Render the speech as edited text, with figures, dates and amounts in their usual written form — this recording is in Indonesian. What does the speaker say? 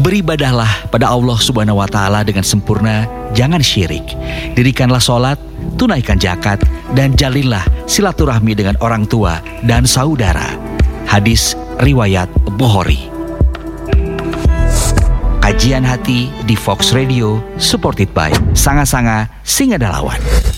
Beribadahlah pada Allah Subhanahu wa Ta'ala dengan sempurna, jangan syirik. Dirikanlah sholat, tunaikan zakat, dan jalinlah silaturahmi dengan orang tua dan saudara. Hadis riwayat Bukhari. Kajian hati di Fox Radio, supported by Sanga-Sanga Singadalawan.